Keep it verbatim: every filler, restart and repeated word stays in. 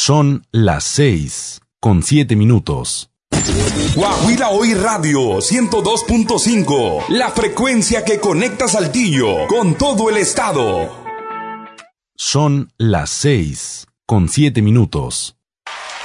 Son las seis, con siete minutos. Guajira Hoy Radio ciento dos punto cinco, la frecuencia que conecta Saltillo con todo el estado. Son las seis, con siete minutos.